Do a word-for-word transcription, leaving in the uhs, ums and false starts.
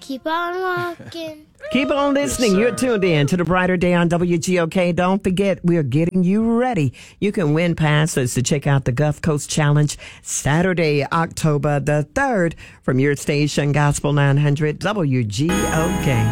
Keep on walking. Keep on listening. Yes, You're tuned in to the Brighter Day on W G O K. Don't forget, we're getting you ready. You can win passes to check out the Gulf Coast Challenge Saturday, October the third from your station, Gospel nine hundred W G O K.